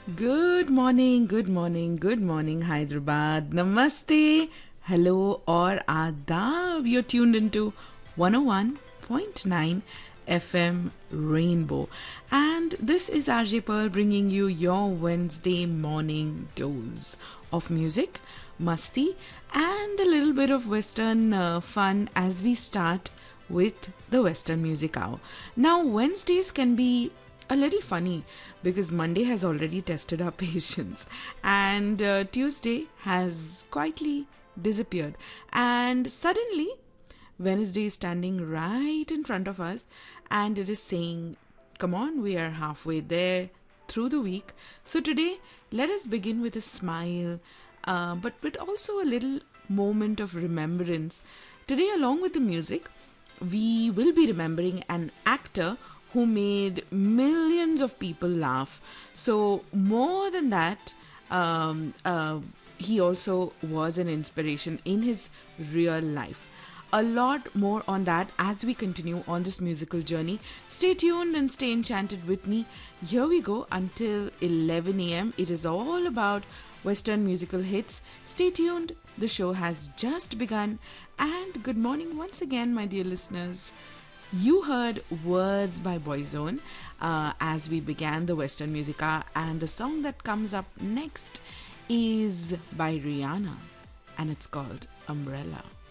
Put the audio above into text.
Good morning, good morning, good morning, Hyderabad. Namaste, hello, or adab. You're tuned into 101.9 FM Rainbow. And this is RJ Pearl bringing you your Wednesday morning dose of music, musty, and a little bit of Western fun as we start with the Western Music Hour. Now, Wednesdays can be a little funny because Monday has already tested our patience and Tuesday has quietly disappeared, and suddenly Wednesday is standing right in front of us and it is saying, come on, we are halfway there through the week. So today, let us begin with a smile, but with also a little moment of remembrance. Today, along with the music, we will be remembering an actor who made millions of people laugh. So, more than that, he also was an inspiration in his real life. A lot more on that as we continue on this musical journey. Stay tuned and stay enchanted with me. Here we go until 11 a.m. It is all about Western musical hits. Stay tuned. The show has just begun. And good morning once again, my dear listeners. You heard Words by Boyzone as we began the Western Music Hour, and the song that comes up next is by Rihanna and it's called Umbrella.